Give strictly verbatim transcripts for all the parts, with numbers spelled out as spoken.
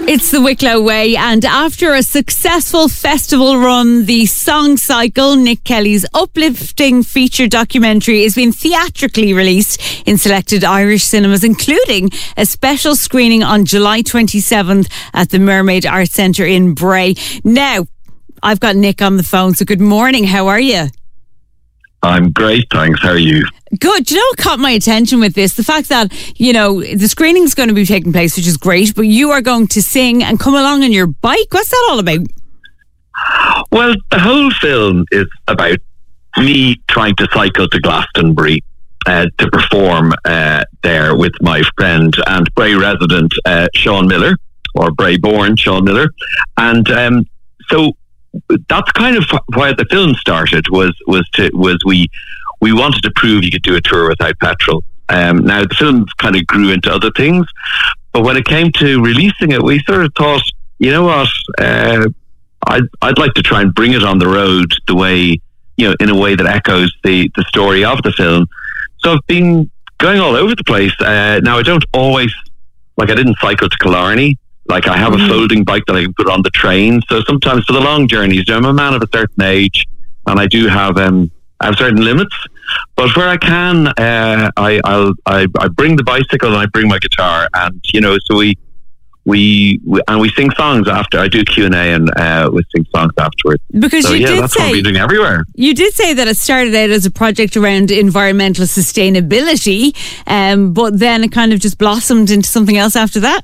It's the Wicklow Way, and after a successful festival run, the Song Cycle, Nick Kelly's uplifting feature documentary, is being theatrically released in selected Irish cinemas, including a special screening on July twenty-seventh at the Mermaid Arts Centre in Bray. Now, I've got Nick on the phone, so good morning. How are you? I'm great, thanks. How are you? Good. Do you know what caught my attention with this? The fact that, you know, the screening's going to be taking place, which is great, but you are going to sing and come along on your bike. What's that all about? Well, the whole film is about me trying to cycle to Glastonbury uh, to perform uh, there with my friend and Bray resident, uh, Sean Miller, or Bray-born Sean Miller. And um, so that's kind of why the film started, was was to was we we wanted to prove you could do a tour without petrol. Um, now the film kind of grew into other things, but when it came to releasing it, we sort of thought, you know what, uh, I'd I'd like to try and bring it on the road the way, you know, in a way that echoes the the story of the film. So I've been going all over the place. Uh, now I don't always, like I didn't cycle to Killarney. Like I have a folding bike that I can put on the train. So sometimes for the long journeys, I'm a man of a certain age, and I do have um I have certain limits. But where I can, uh, I I'll, I I bring the bicycle and I bring my guitar, and you know, so we we, we and we sing songs after. I do Q and A, and uh, we sing songs afterwards. Because so, you yeah, did that's say, what we're doing everywhere. You did say that it started out as a project around environmental sustainability, um, but then it kind of just blossomed into something else after that.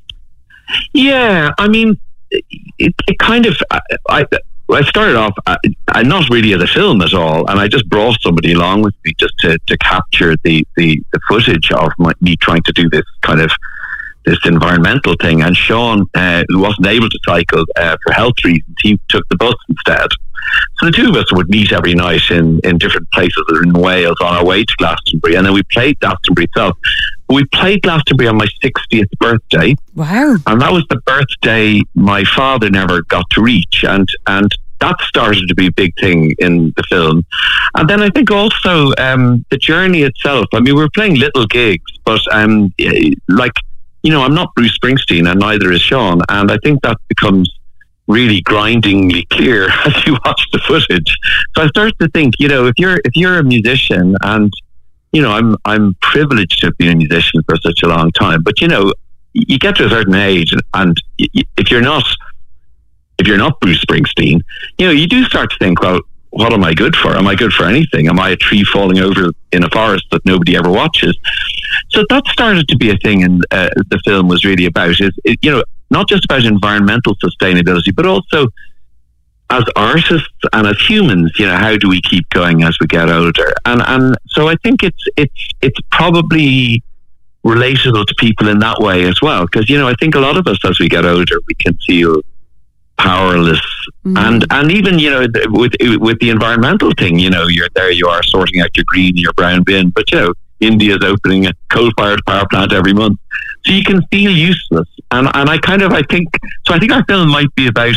Yeah, I mean, it, it kind of, I, I, I started off, I, I not really as a film at all, and I just brought somebody along with me just to, to capture the, the, the footage of my, me trying to do this kind of, this environmental thing. And Sean, uh, who wasn't able to cycle uh, for health reasons, he took the bus instead. So the two of us would meet every night in, in different places in Wales on our way to Glastonbury, and then we played Glastonbury itself. We played Glastonbury on my sixtieth birthday. Wow. And that was the birthday my father never got to reach, and and that started to be a big thing in the film. And then I think also um, the journey itself, I mean, we were playing little gigs, but um, like, you know, I'm not Bruce Springsteen and neither is Sean, and I think that becomes really grindingly clear as you watch the footage. So I started to think, you know, if you're if you're a musician, and you know, I'm I'm privileged to have been a musician for such a long time, but you know, you get to a certain age, and, and if you're not if you're not Bruce Springsteen, you know, you do start to think, well, what am I good for? Am I good for anything? Am I a tree falling over in a forest that nobody ever watches? So that started to be a thing, and uh, the film was really about is it, you know, not just about environmental sustainability, but also as artists and as humans, you know, how do we keep going as we get older? And and so I think it's it's it's probably relatable to people in that way as well, because you know, I think a lot of us as we get older, we can feel powerless, mm. and and even, you know, with with the environmental thing, you know, you're there, you are sorting out your green, your brown bin, but you know, India's opening a coal-fired power plant every month, so you can feel useless. And and I kind of I think so. I think our film might be about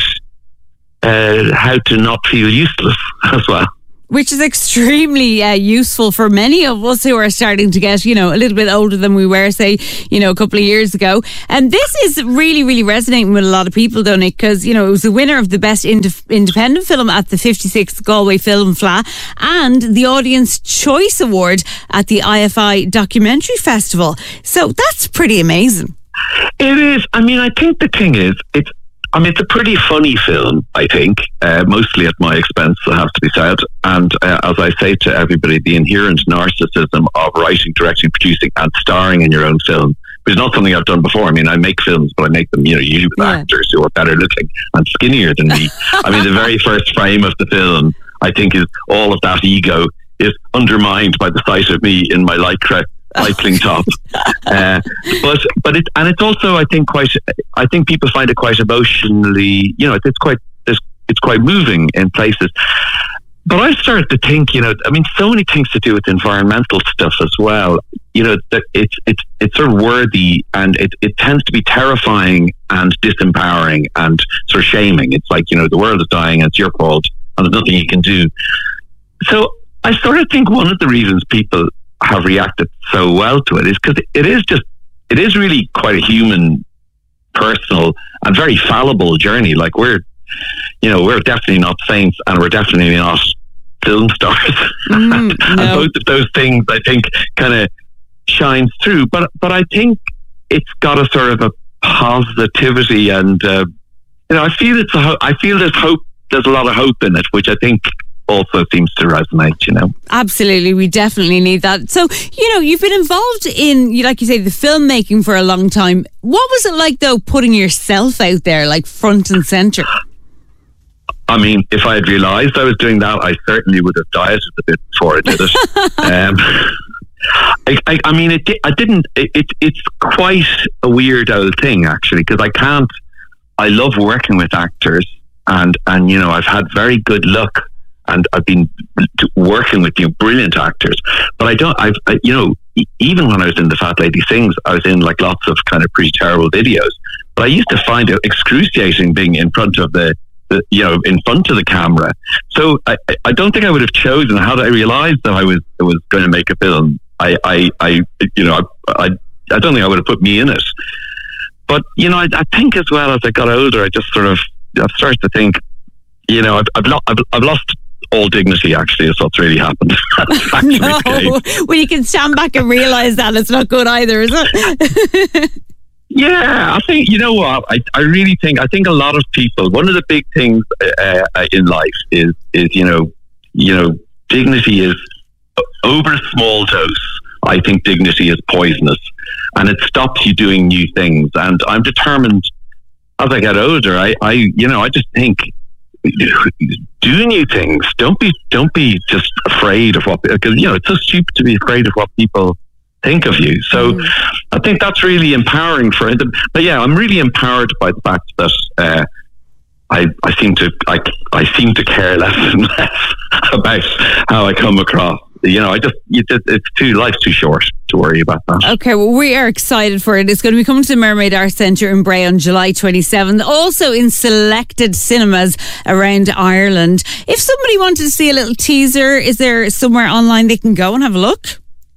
uh, how to not feel useless as well. Which is extremely uh, useful for many of us who are starting to get, you know, a little bit older than we were, say, you know, a couple of years ago. And this is really, really resonating with a lot of people, though, Nick, because, you know, it was the winner of the Best Ind- Independent Film at the fifty-sixth Galway Film Fleadh and the Audience Choice Award at the I F I Documentary Festival. So that's pretty amazing. It is. I mean, I think the thing is, it's, I mean, it's a pretty funny film, I think, uh, mostly at my expense, it has to be said. And uh, as I say to everybody, the inherent narcissism of writing, directing, producing and starring in your own film is not something I've done before. I mean, I make films, but I make them, you know, usually with yeah. actors who are better looking and skinnier than me. I mean, the very first frame of the film, I think, is all of that ego is undermined by the sight of me in my lycra cycling top, uh, but but it and it's also I think quite I think people find it quite emotionally, you know, it's quite it's, it's quite moving in places. But I started to think, you know, I mean, so many things to do with environmental stuff as well. You know, that it's it's it's sort of worthy, and it it tends to be terrifying and disempowering and sort of shaming. It's like, you know, the world is dying and it's your fault and there's nothing you can do. So I started to think one of the reasons people have reacted so well to it is because it is just, it is really quite a human personal and very fallible journey. Like we're, you know, we're definitely not saints, and we're definitely not film stars. Mm, and, no. and both of those things, I think, kind of shines through. But but I think it's got a sort of a positivity, and uh, you know, I feel it's a ho- I feel there's hope. There's a lot of hope in it, which I think also seems to resonate, you know. Absolutely, we definitely need that. So, you know, you've been involved in, like you say, the filmmaking for a long time. What was it like, though, putting yourself out there, like front and centre? I mean, if I had realised I was doing that, I certainly would have dieted a bit before I did it. um, I, I, I mean, it, I didn't. It, it, it's quite a weird old thing, actually, because I can't. I love working with actors, and and you know, I've had very good luck. And I've been working with you know, brilliant actors, but I don't. I've I, you know, even when I was in The Fat Lady Sings, I was in like lots of kind of pretty terrible videos. But I used to find it excruciating being in front of the, the you know, in front of the camera. So I, I don't think I would have chosen. Had I realised that I was I was going to make a film, I, I, I you know, I, I, I don't think I would have put me in it. But you know, I, I think as well as I got older, I just sort of I started to think, you know, I've I've, lo- I've, I've lost. all dignity, actually, is what's really happened. actually no, well, you can stand back and realise that it's not good either, is it? Yeah, I think, you know what, I, I really think, I think a lot of people, one of the big things uh, in life is, is, you know, you know, dignity is over a small dose. I think dignity is poisonous, and it stops you doing new things. And I'm determined, as I get older, I, I you know, I just think, do new things. Don't be, don't be just afraid of what, because you know it's so stupid to be afraid of what people think of you. So mm. I think that's really empowering for them. But yeah, I'm really empowered by the fact that uh, I, I seem to, I, I seem to care less and less about how I come across. You know, I just, it's too, life's too short to worry about that. Okay, well, we are excited for it. It's going to be coming to the Mermaid Arts Centre in Bray on July twenty-seventh. Also in selected cinemas around Ireland. If somebody wanted to see a little teaser, is there somewhere online they can go and have a look?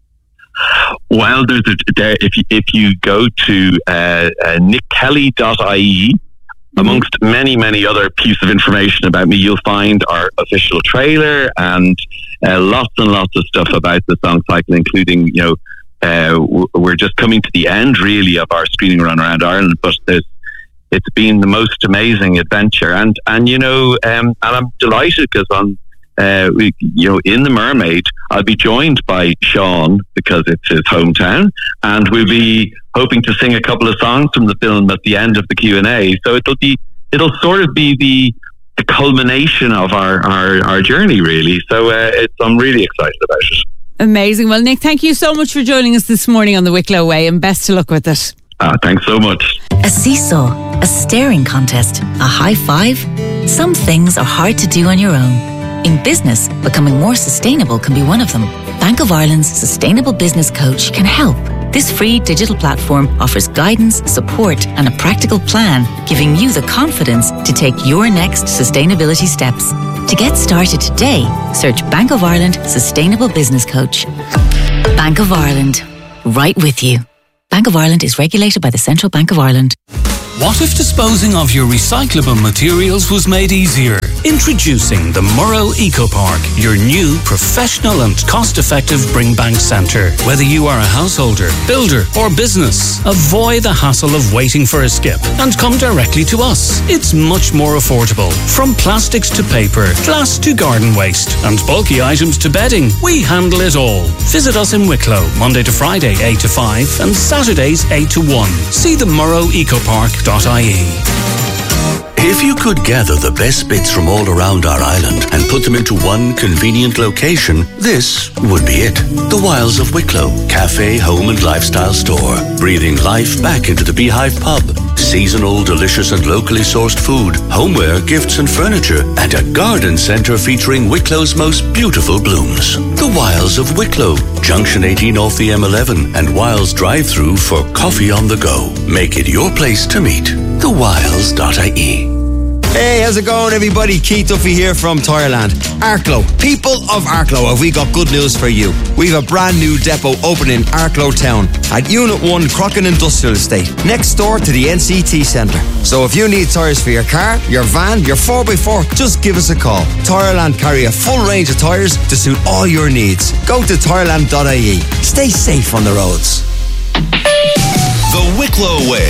Well, there's a, there, if, you, if you go to uh, uh, nick kelly dot I E, amongst many, many other pieces of information about me, you'll find our official trailer and uh, lots and lots of stuff about the song cycle, including, you know, uh, we're just coming to the end, really, of our screening run around Ireland, but there's, it's been the most amazing adventure. And, and you know, um, and I'm delighted because on, uh, we, you know, in The Mermaid, I'll be joined by Sean because it's his hometown, and we'll be hoping to sing a couple of songs from the film at the end of the Q and A. So it'll be, it'll sort of be the, the culmination of our, our, our journey, really. So uh, it's, I'm really excited about it. Amazing. Well, Nick, thank you so much for joining us this morning on the Wicklow Way, and best of luck with it. Ah, thanks so much. A seesaw, a staring contest, a high five. Some things are hard to do on your own. In business, becoming more sustainable can be one of them. Bank of Ireland's Sustainable Business Coach can help. This free digital platform offers guidance, support, and a practical plan, giving you the confidence to take your next sustainability steps. To get started today, search Bank of Ireland Sustainable Business Coach. Bank of Ireland, right with you. Bank of Ireland is regulated by the Central Bank of Ireland. What if disposing of your recyclable materials was made easier? Introducing the Murrow Eco Park, your new professional and cost-effective bring bank centre. Whether you are a householder, builder or business, avoid the hassle of waiting for a skip and come directly to us. It's much more affordable. From plastics to paper, glass to garden waste, and bulky items to bedding, we handle it all. Visit us in Wicklow, Monday to Friday, eight to five, and Saturdays, eight to one. See the Murrow Eco Park dot I E. If you could gather the best bits from all around our island and put them into one convenient location, this would be it. The Wilds of Wicklow, cafe, home and lifestyle store. Breathing life back into the Beehive pub. Seasonal, delicious and locally sourced food, homeware, gifts and furniture, and a garden centre featuring Wicklow's most beautiful blooms. The Wilds of Wicklow, Junction eighteen off the M eleven, and Wilds drive-through for coffee on the go. Make it your place to meet. the wilds dot I E. Hey, how's it going, everybody? Keith Duffy here from Tireland. Arklow. People of Arklow, have we got good news for you? We've a brand new depot opening in Arklow Town at Unit one Crocken Industrial Estate, next door to the N C T Centre. So if you need tyres for your car, your van, your four by four, just give us a call. Tireland carry a full range of tyres to suit all your needs. Go to tireland dot I E. Stay safe on the roads. The Wicklow Way.